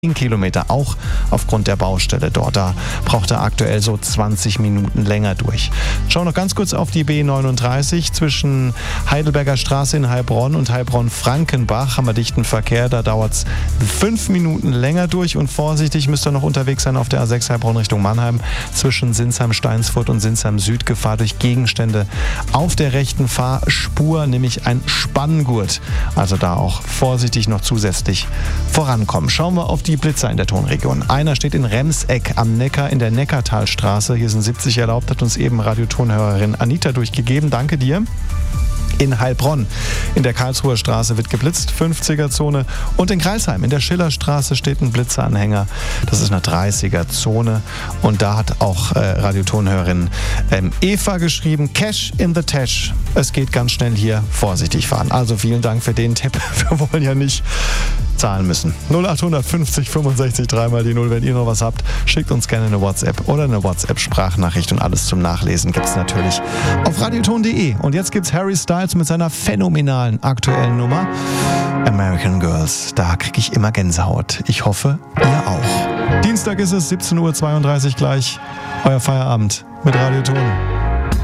Kilometer, auch aufgrund der Baustelle dort. Da braucht er aktuell so 20 Minuten länger durch. Schauen noch ganz kurz auf die B39 zwischen Heidelberger Straße in Heilbronn und Heilbronn-Frankenbach. Haben wir dichten Verkehr, da dauert es 5 Minuten länger durch und vorsichtig müsst ihr noch unterwegs sein auf der A6 Heilbronn Richtung Mannheim zwischen Sinsheim-Steinsfurt und Sinsheim-Süd. Gefahr durch Gegenstände auf der rechten Fahrspur, nämlich ein Spanngurt. Also da auch vorsichtig noch zusätzlich vorankommen. Schauen wir auf die Blitzer in der Tonregion. Einer steht in Remseck am Neckar in der Neckartalstraße. Hier sind 70 erlaubt, hat uns eben Radiotonhörerin Anita durchgegeben. Danke dir. In Heilbronn in der Karlsruher Straße wird geblitzt, 50er-Zone. Und in Crailsheim in der Schillerstraße steht ein Blitzeranhänger. Das ist eine 30er-Zone. Und da hat auch Radiotonhörerin Eva geschrieben, Cash in the Tash. Es geht ganz schnell hier, vorsichtig fahren. Also vielen Dank für den Tipp. Wir wollen ja nicht zahlen müssen. 0850 65 3 die 0. Wenn ihr noch was habt, schickt uns gerne eine WhatsApp oder eine WhatsApp-Sprachnachricht und alles zum Nachlesen gibt es natürlich auf radioton.de. Und jetzt gibt's Harry Styles mit seiner phänomenalen aktuellen Nummer American Girls. Da kriege ich immer Gänsehaut. Ich hoffe, ihr auch. Dienstag ist es, 17:32 Uhr gleich. Euer Feierabend mit Radioton.